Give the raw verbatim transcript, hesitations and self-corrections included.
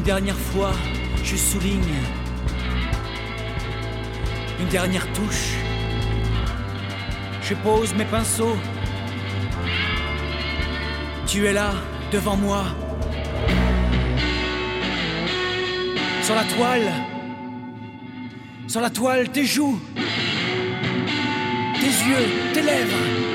dernière fois, je souligne. Une dernière touche. Je pose mes pinceaux. Tu es là, devant moi. Sur la toile. Sur la toile, tes joues. Tes yeux, tes lèvres.